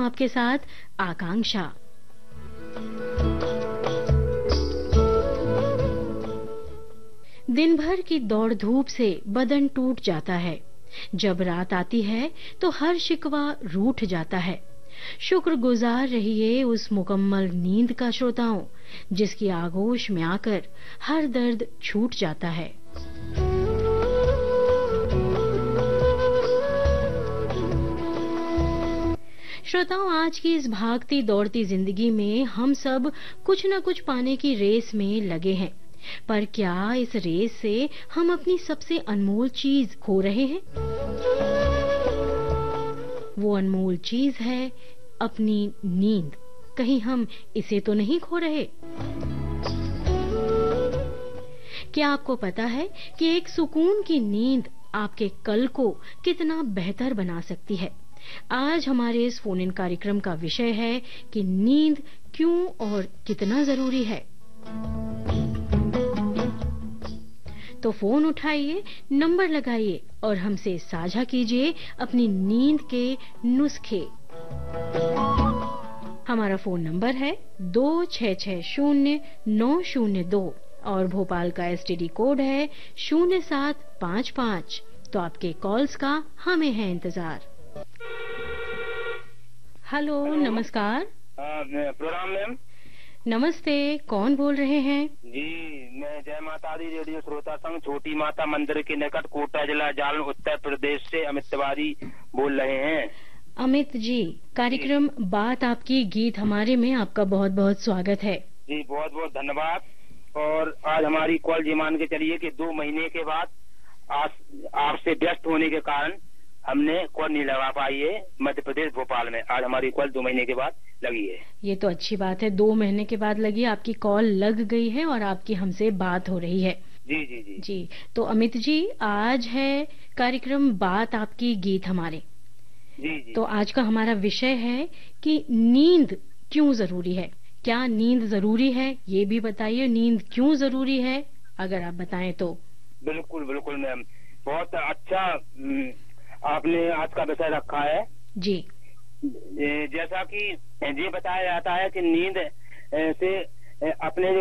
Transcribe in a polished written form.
आपके साथ आकांक्षा। दिन भर की दौड़ धूप से बदन टूट जाता है। जब रात आती है तो हर शिकवा रूठ जाता है। शुक्रगुजार रहिए उस मुकम्मल नींद का श्रोताओं, जिसकी आगोश में आकर हर दर्द छूट जाता है। श्रोताओं, आज की इस भागती दौड़ती जिंदगी में हम सब कुछ न कुछ पाने की रेस में लगे हैं, पर क्या इस रेस से हम अपनी सबसे अनमोल चीज खो रहे हैं? वो अनमोल चीज है अपनी नींद। कहीं हम इसे तो नहीं खो रहे? क्या आपको पता है कि एक सुकून की नींद आपके कल को कितना बेहतर बना सकती है? आज हमारे इस फोन इन कार्यक्रम का विषय है कि नींद क्यों और कितना जरूरी है। तो फोन उठाइए, नंबर लगाइए और हमसे साझा कीजिए अपनी नींद के नुस्खे। हमारा फोन नंबर है 2660-902 और भोपाल का एसटीडी कोड है 0755। तो आपके कॉल्स का हमें है इंतजार। हेलो, नमस्कार। प्रणाम मैम। नमस्ते, कौन बोल रहे हैं? जी, मैं जय माता दी रेडियो श्रोता संघ छोटी माता मंदिर के निकट कोटा जिला जालन उत्तर प्रदेश से अमित तिवारी बोल रहे हैं। अमित जी, कार्यक्रम बात आपकी गीत हमारे में आपका बहुत बहुत स्वागत है। जी, बहुत बहुत धन्यवाद। और आज हमारी कॉल जी मान के चलिए कि 2 महीने के बाद आपसे व्यस्त होने के कारण हमने कॉल नहीं लगा पाई है मध्य प्रदेश भोपाल में। आज हमारी कॉल 2 महीने के बाद लगी है। ये तो अच्छी बात है, 2 महीने के बाद लगी, आपकी कॉल लग गई है और आपकी हमसे बात हो रही है। जी जी जी जी। तो अमित जी, आज है कार्यक्रम बात आपकी गीत हमारे। जी जी। तो आज का हमारा विषय है कि नींद क्यों जरूरी है। क्या नींद जरूरी है, ये भी बताइए। नींद क्यों जरूरी है, अगर आप बताएं तो। बिल्कुल बिल्कुल मैम, बहुत अच्छा आपने आज का विषय रखा है। जी। जैसा कि ये बताया जाता है कि नींद से अपने